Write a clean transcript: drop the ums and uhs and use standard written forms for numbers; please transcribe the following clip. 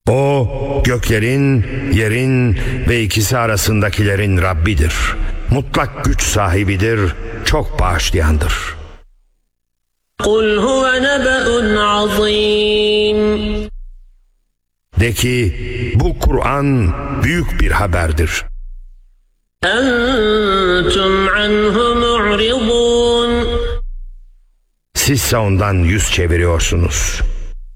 O göklerin, yerin ve ikisi arasındakilerin Rabbidir. Mutlak güç sahibidir, çok bağışlayandır. قُلْ هُوَ نَبَأٌ عَظِيمٌ. De ki, bu Kur'an büyük bir haberdir. أَنْتُمْ عَنْهُ مُعْرِضُونَ. Sizse ondan yüz çeviriyorsunuz.